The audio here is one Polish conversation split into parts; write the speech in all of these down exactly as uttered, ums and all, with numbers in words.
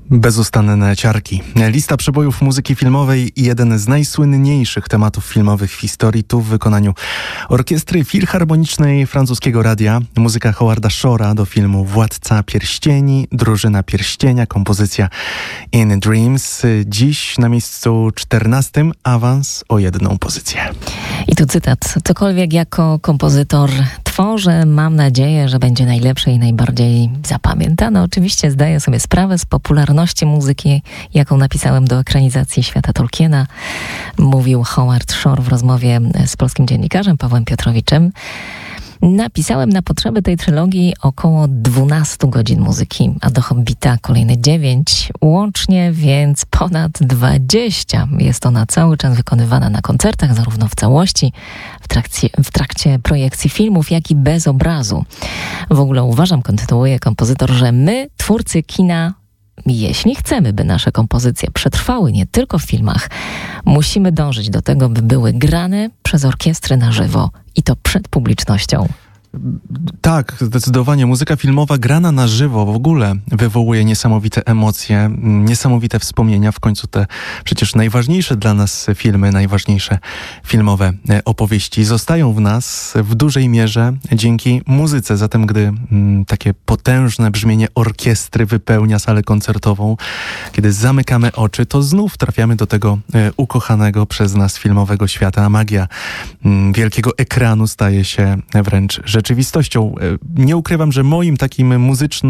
Bezustanne ciarki. Lista przebojów muzyki filmowej i jeden z najsłynniejszych tematów filmowych w historii, tu w wykonaniu Orkiestry Filharmonicznej Francuskiego Radia. Muzyka Howarda Shore'a do filmu Władca Pierścieni, Drużyna Pierścienia, kompozycja In Dreams. Dziś na miejscu czternastym awans o jedną pozycję. I tu cytat. Cokolwiek jako kompozytor tworzę, mam nadzieję, że będzie najlepsze i najbardziej zapamiętane. Oczywiście zdaję sobie sprawę z popularności muzyki, jaką napisałem do ekranizacji świata Tolkiena, mówił Howard Shore w rozmowie z polskim dziennikarzem Pawłem Piotrowiczem. Napisałem na potrzeby tej trylogii około dwanaście godzin muzyki, a do Hobbita kolejne dziewięć, łącznie więc ponad dwadzieścia. Jest ona cały czas wykonywana na koncertach, zarówno w całości, w trakcie, w trakcie projekcji filmów, jak i bez obrazu. W ogóle uważam, kontynuuje kompozytor, że my, twórcy kina, jeśli chcemy, by nasze kompozycje przetrwały nie tylko w filmach, musimy dążyć do tego, by były grane przez orkiestry na żywo i to przed publicznością. Tak, zdecydowanie. Muzyka filmowa grana na żywo w ogóle wywołuje niesamowite emocje, niesamowite wspomnienia. W końcu te przecież najważniejsze dla nas filmy, najważniejsze filmowe opowieści zostają w nas w dużej mierze dzięki muzyce. Zatem gdy m, takie potężne brzmienie orkiestry wypełnia salę koncertową, kiedy zamykamy oczy, to znów trafiamy do tego e, ukochanego przez nas filmowego świata, a magia m, wielkiego ekranu staje się wręcz rzeczywistością. rzeczywistością. Nie ukrywam, że moim takim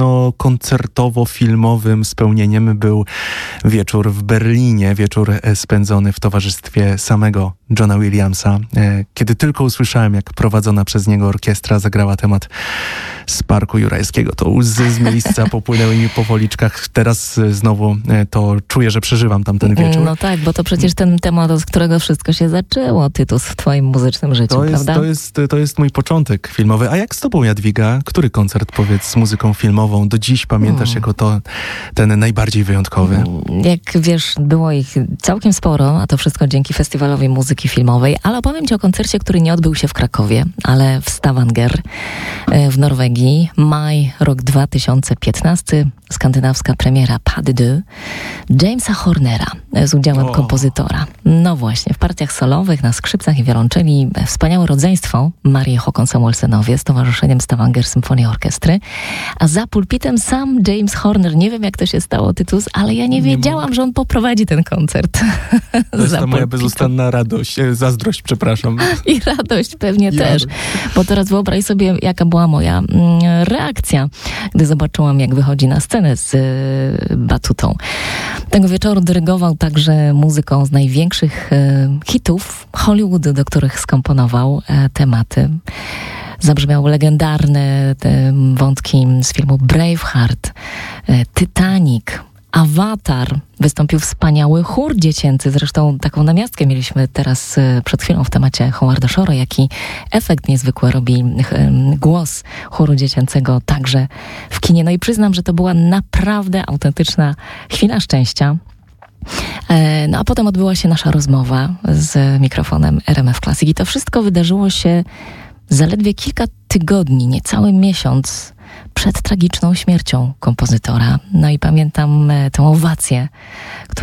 muzyczno-koncertowo-filmowym spełnieniem był wieczór w Berlinie, wieczór spędzony w towarzystwie samego Johna Williamsa, kiedy tylko usłyszałem, jak prowadzona przez niego orkiestra zagrała temat z Parku Jurajskiego. To łzy z miejsca popłynęły mi po policzkach. Teraz znowu to czuję, że przeżywam tamten wieczór. No tak, bo to przecież ten temat, od którego wszystko się zaczęło, Tytus, w twoim muzycznym życiu, to jest, prawda? To jest, to jest mój początek filmowy. A jak z tobą, Jadwiga? Który koncert, powiedz, z muzyką filmową do dziś pamiętasz hmm. jako to, ten najbardziej wyjątkowy? Jak wiesz, było ich całkiem sporo, a to wszystko dzięki Festiwalowi Muzyki Filmowej, ale opowiem ci o koncercie, który nie odbył się w Krakowie, ale w Stavanger w Norwegii. Maj, rok dwa tysiące piętnasty, skandynawska premiera Pas de deux, Jamesa Hornera z udziałem oh. kompozytora. No właśnie, w partiach solowych, na skrzypcach i wiolonczeli wspaniałe rodzeństwo Marie Håkon Samuelsenowie z towarzyszeniem Stavanger Symphony Orchestry, a za pulpitem sam James Horner. Nie wiem, jak to się stało, Tytus, ale ja nie, nie wiedziałam, mógł. że on poprowadzi ten koncert. To jest ta moja bezustanna radość, zazdrość, przepraszam. I radość pewnie I też, radość. Bo teraz wyobraź sobie, jaka była moja mm, reakcja, gdy zobaczyłam, jak wychodzi na scenę z y, batutą. Tego wieczoru dyrygował także muzyką z największych y, hitów Hollywoodu, do których skomponował y, tematy. Zabrzmiał legendarne te wątki z filmu Braveheart, y, Titanic, Avatar. Wystąpił wspaniały chór dziecięcy. Zresztą taką namiastkę mieliśmy teraz y, przed chwilą w temacie Howarda Shore'a, jaki efekt niezwykły robi y, głos chóru dziecięcego także w kinie. No i przyznam, że to była naprawdę autentyczna chwila szczęścia. E, no a potem odbyła się nasza rozmowa z mikrofonem R M F Classic i to wszystko wydarzyło się zaledwie kilka tygodni, niecały miesiąc przed tragiczną śmiercią kompozytora. No i pamiętam tę owację,